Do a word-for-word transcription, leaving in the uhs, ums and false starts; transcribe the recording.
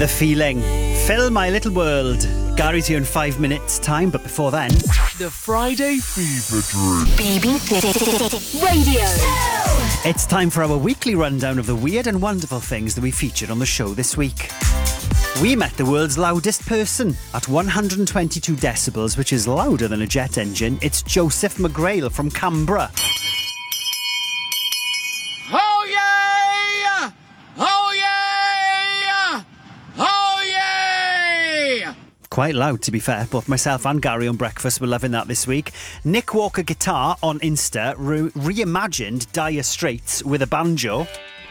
The Feeling. Fill my little world. Gary's here in five minutes' time, but before then... The Friday Fever Dream. B B C Radio. It's time for our weekly rundown of the weird and wonderful things that we featured on the show this week. We met the world's loudest person at one hundred twenty-two decibels, which is louder than a jet engine. It's Joseph McGrail from Canberra. Oh yeah! Oh yeah! Oh yeah! Quite loud, to be fair. Both myself and Gary on Breakfast were loving that this week. Nick Walker Guitar on Insta re- reimagined Dire Straits with a banjo.